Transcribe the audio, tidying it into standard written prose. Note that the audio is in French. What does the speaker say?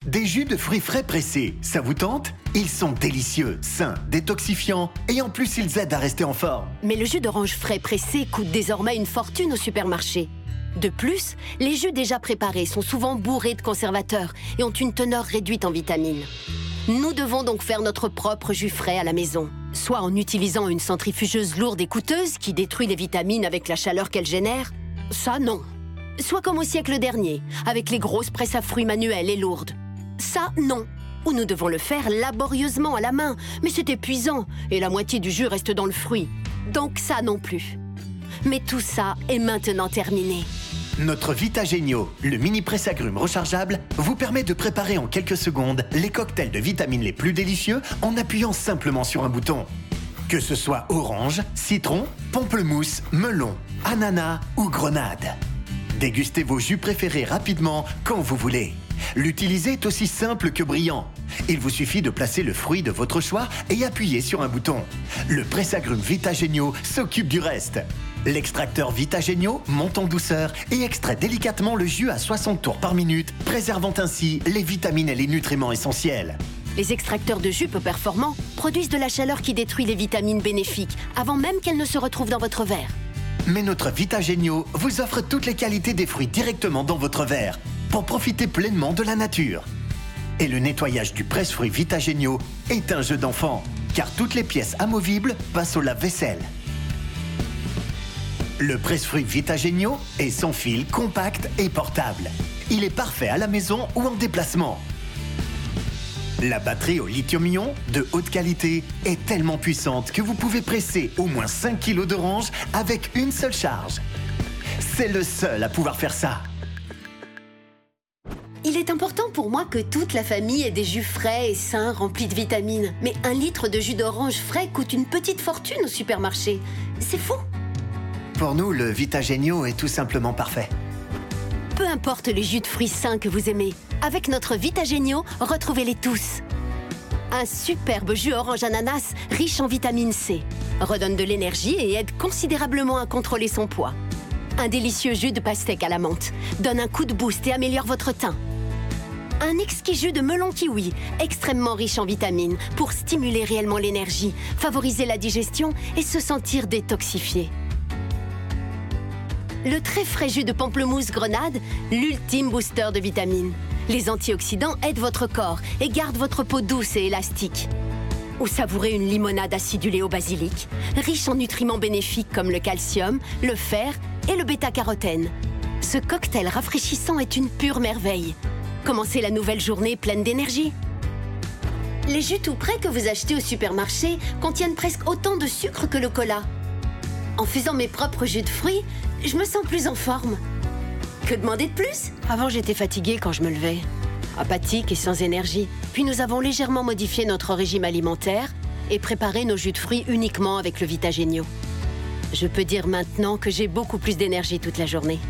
Des jus de fruits frais pressés, ça vous tente? Ils sont délicieux, sains, détoxifiants et en plus ils aident à rester en forme. Mais le jus d'orange frais pressé coûte désormais une fortune au supermarché. De plus, les jus déjà préparés sont souvent bourrés de conservateurs et ont une teneur réduite en vitamines. Nous devons donc faire notre propre jus frais à la maison, soit en utilisant une centrifugeuse lourde et coûteuse qui détruit les vitamines avec la chaleur qu'elle génère. Ça, non. Soit comme au siècle dernier, avec les grosses presses à fruits manuelles et lourdes. Ça, non. Ou nous devons le faire laborieusement à la main, mais c'est épuisant et la moitié du jus reste dans le fruit. Donc ça non plus. Mais tout ça est maintenant terminé. Notre Vitagénio, le mini presse-agrumes rechargeable, vous permet de préparer en quelques secondes les cocktails de vitamines les plus délicieux en appuyant simplement sur un bouton. Que ce soit orange, citron, pamplemousse, melon, ananas ou grenade. Dégustez vos jus préférés rapidement quand vous voulez. L'utiliser est aussi simple que brillant. Il vous suffit de placer le fruit de votre choix et appuyer sur un bouton. Le presse-agrumes Vitagénio s'occupe du reste. L'extracteur Vitagénio monte en douceur et extrait délicatement le jus à 60 tours par minute, préservant ainsi les vitamines et les nutriments essentiels. Les extracteurs de jus peu performants produisent de la chaleur qui détruit les vitamines bénéfiques avant même qu'elles ne se retrouvent dans votre verre. Mais notre Vitagénio vous offre toutes les qualités des fruits directement dans votre verre pour profiter pleinement de la nature. Et le nettoyage du presse-fruits Vitagénio est un jeu d'enfant, car toutes les pièces amovibles passent au lave-vaisselle. Le presse-fruits Vitagénio est sans fil, compact et portable. Il est parfait à la maison ou en déplacement. La batterie au lithium-ion de haute qualité est tellement puissante que vous pouvez presser au moins 5 kg d'orange avec une seule charge. C'est le seul à pouvoir faire ça. Il est important pour moi que toute la famille ait des jus frais et sains remplis de vitamines. Mais 1 litre de jus d'orange frais coûte une petite fortune au supermarché. C'est fou! Pour nous, le Vitagénio est tout simplement parfait. Peu importe les jus de fruits sains que vous aimez, avec notre Vitagénio, retrouvez-les tous. Un superbe jus orange ananas riche en vitamine C, redonne de l'énergie et aide considérablement à contrôler son poids. Un délicieux jus de pastèque à la menthe donne un coup de boost et améliore votre teint. Un exquis jus de melon kiwi, extrêmement riche en vitamines, pour stimuler réellement l'énergie, favoriser la digestion et se sentir détoxifié. Le très frais jus de pamplemousse grenade, l'ultime booster de vitamines. Les antioxydants aident votre corps et gardent votre peau douce et élastique. Ou savourez une limonade acidulée au basilic, riche en nutriments bénéfiques comme le calcium, le fer et le bêta-carotène. Ce cocktail rafraîchissant est une pure merveille. Commencez la nouvelle journée pleine d'énergie. Les jus tout prêts que vous achetez au supermarché contiennent presque autant de sucre que le cola. En faisant mes propres jus de fruits, je me sens plus en forme. Que demander de plus? Avant, j'étais fatiguée quand je me levais, apathique et sans énergie. Puis nous avons légèrement modifié notre régime alimentaire et préparé nos jus de fruits uniquement avec le Vitagénio. Je peux dire maintenant que j'ai beaucoup plus d'énergie toute la journée.